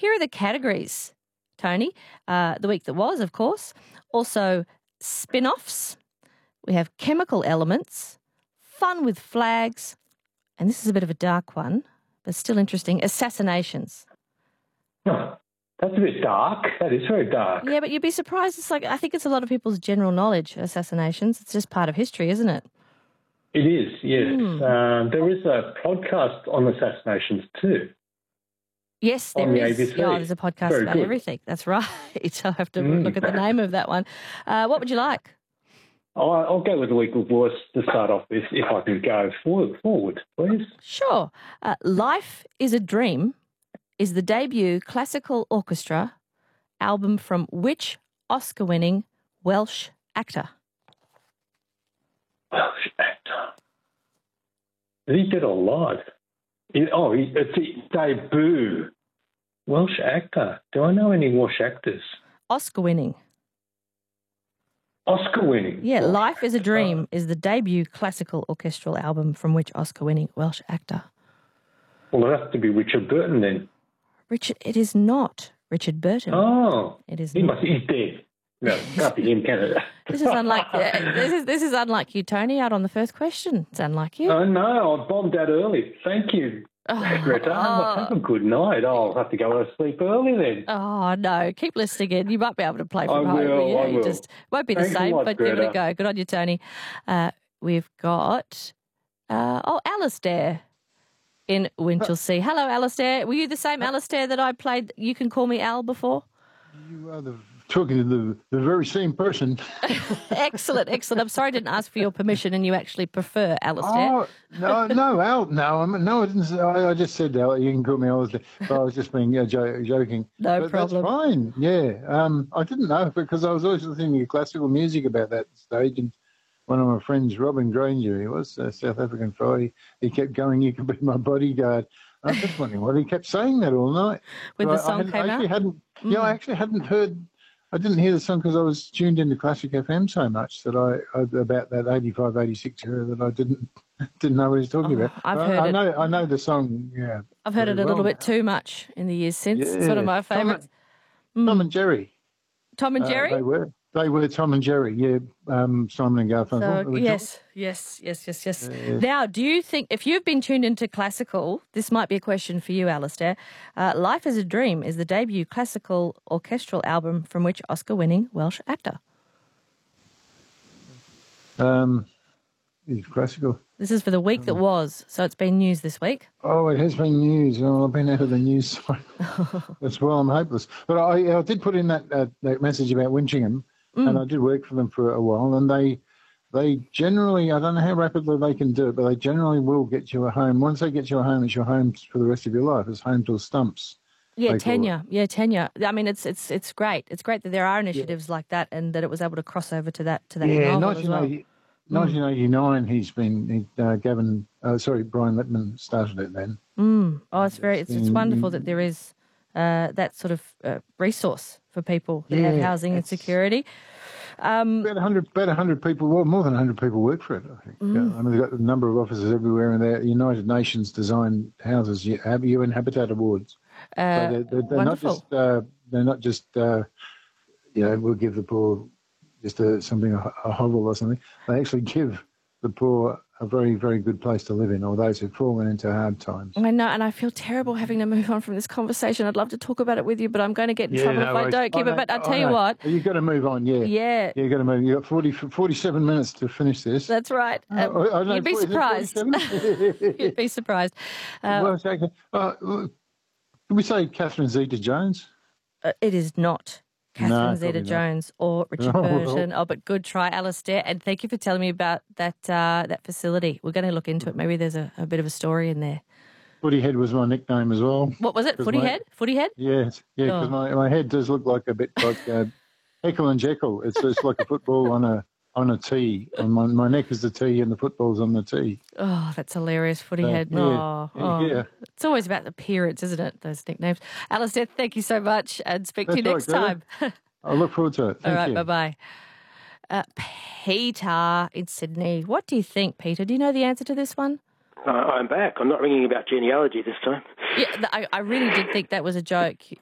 here are the categories, Tony. The week that was, of course. Also, spin-offs. We have chemical elements, fun with flags, and this is a bit of a dark one, but still interesting, assassinations. Oh, that's a bit dark. That is very dark. Yeah, but you'd be surprised. It's like, I think it's a lot of people's general knowledge, assassinations. It's just part of history, isn't it? It is, yes. There is a podcast on assassinations too. Yes, there is. ABC. Oh, there's a podcast Very about good. everything. That's right. I'll have to look at the name of that one. What would you like? I'll go with the week of was to start off with, if I can go forward, please. Sure. Life is a Dream is the debut classical orchestra album from which Oscar-winning Welsh actor? Welsh actor. Did he get a lot? It's a debut. Welsh actor. Do I know any Welsh actors? Oscar-winning. Oscar-winning. Yeah, Life is a Dream is the debut classical orchestral album from which Oscar-winning Welsh actor? Well, it has to be Richard Burton then. It is not Richard Burton. Oh. It is He's dead. No, can't be him, can it? This is unlike this is unlike you, Tony, out on the first question. It's unlike you. Oh, no, I bombed out early. Thank you, Greta. Have a good night. I'll have to go to sleep early then. Oh, no. Keep listening in. You might be able to play from I home. will. You just won't be the Thanks a same, lot, but give it a Greta. go. Good on you, Tony. We've got, Alistair in Winchelsea. Hello, Alistair. Were you the same Alistair that I played You Can Call Me Al before? You are talking to the very same person. Excellent. I'm sorry I didn't ask for your permission and you actually prefer Alistair. Oh, no, Al. No, I didn't say, I just said Al. You can call me Alistair. But I was just being joking. No but problem. That's fine, yeah. I didn't know because I was always listening to classical music about that stage. And one of my friends, Robin Granger, he was a South African fellow, he kept going, you can be my bodyguard. I was just wondering why he kept saying that all night. When the song came out? I actually hadn't heard. I didn't hear the song because I was tuned into Classic FM so much that I about that 85, 86 era that I didn't know what he was talking about. I know the song. Yeah, I've heard it a little bit too much in the years since. Yeah. It's one of my favourites. Tom and Jerry. Tom and Jerry? They were Tom and Jerry. Yeah, Simon and Garfunkel. Yes. Now, do you think, if you've been tuned into classical, this might be a question for you, Alistair. Life is a Dream is the debut classical orchestral album from which Oscar-winning Welsh actor? Is classical. This is for the week that was, so it's been news this week. Oh, it has been news. Oh, I've been out of the news side. That's why I'm hopeless. But I did put in that message about Winching and I did work for them for a while, and they generally, I don't know how rapidly they can do it, but they generally will get you a home. Once they get you a home, it's your home for the rest of your life. It's home till stumps. Yeah, tenure. I mean, it's great. It's great that there are initiatives like that, and that it was able to cross over to that novel as well. 1989. Brian Littman started it then. Oh, it's wonderful that there is that sort of resource for people that have housing insecurity. About 100 people, well, more than 100 people work for it, I think. I mean, they've got a number of offices everywhere, and they're United Nations designed houses, UN Habitat Awards. So they're not just we'll give the poor just a hovel or something. They actually give the poor a very, very good place to live in, or those who've fallen into hard times. I know, and I feel terrible having to move on from this conversation. I'd love to talk about it with you, but I'm going to get in trouble if I don't keep it. But I'll tell you what. You've got to move on, yeah. Yeah. You've got to move. You've got 47 minutes to finish this. That's right. You'd be surprised. You'd be surprised. Can we say Catherine Zeta-Jones? It is not Catherine Zeta-Jones or Richard Burton. Oh, but good try, Alistair. And thank you for telling me about that facility. We're going to look into it. Maybe there's a bit of a story in there. Footy Head was my nickname as well. What was it? Footy Head? Footy Head? Yes. Yeah, because my head does look like a bit like Heckle and Jekyll. It's just like a football on a tee. And my neck is the tee and the football's on the tee. Oh, that's hilarious, Footy Head. Yeah. It's always about the appearance, isn't it, those nicknames? Alistair, thank you so much, and speak to you next time. I look forward to it. Thank you. All right, bye-bye. Peter in Sydney. What do you think, Peter? Do you know the answer to this one? I'm back. I'm not ringing about genealogy this time. Yeah, I really did think that was a joke.